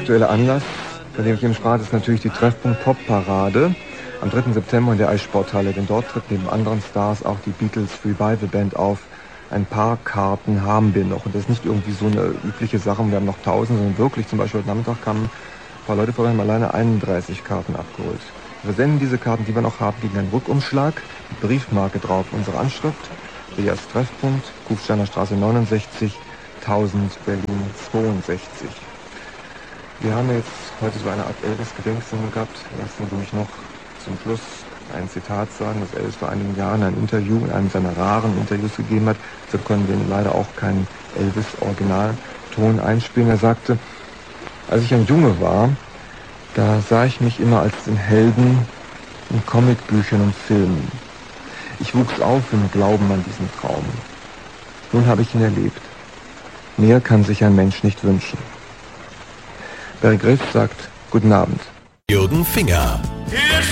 aktuelle Anlass, bei dem ich eben sprach, ist natürlich die Treffpunkt Pop-Parade am 3. September in der Eissporthalle. Denn dort tritt neben anderen Stars auch die Beatles Revival Band auf. Ein paar Karten haben wir noch. Und das ist nicht irgendwie so eine übliche Sache, wir haben noch 1000, sondern wirklich, zum Beispiel heute Nachmittag kamen ein paar Leute vorbei, haben alleine 31 Karten abgeholt. Wir versenden diese Karten, die wir noch haben, gegen einen Rückumschlag, mit Briefmarke drauf, unsere Anschrift, Rias Treffpunkt, Kufsteiner Straße 69, 1000 Berlin 62. Wir haben jetzt heute so eine Art Elvis-Gedenkstunde gehabt. Lassen Sie mich noch zum Schluss ein Zitat sagen, das Elvis vor einigen Jahren ein Interview in einem seiner raren Interviews gegeben hat. So können wir leider auch keinen Elvis-Originalton einspielen. Er sagte, als ich ein Junge war, da sah ich mich immer als den Helden in Comicbüchern und Filmen. Ich wuchs auf im Glauben an diesen Traum. Nun habe ich ihn erlebt. Mehr kann sich ein Mensch nicht wünschen. Barry Griff sagt, guten Abend. Jürgen Finger.